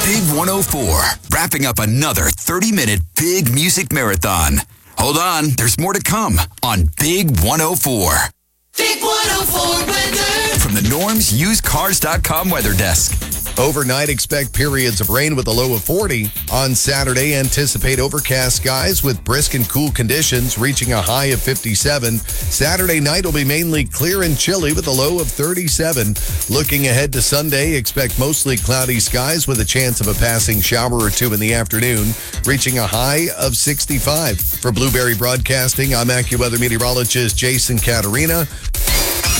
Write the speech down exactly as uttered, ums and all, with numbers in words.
Big one oh four, wrapping up another thirty-minute big music marathon. Hold on, there's more to come on Big one oh four. Big one oh four weather. From the Norms Used Cars dot com weather desk. Overnight, expect periods of rain with a low of forty. On Saturday, anticipate overcast skies with brisk and cool conditions, reaching a high of fifty-seven. Saturday night will be mainly clear and chilly with a low of thirty-seven. Looking ahead to Sunday, expect mostly cloudy skies with a chance of a passing shower or two in the afternoon, reaching a high of sixty-five. For Blueberry Broadcasting, I'm AccuWeather meteorologist Jason Caterina.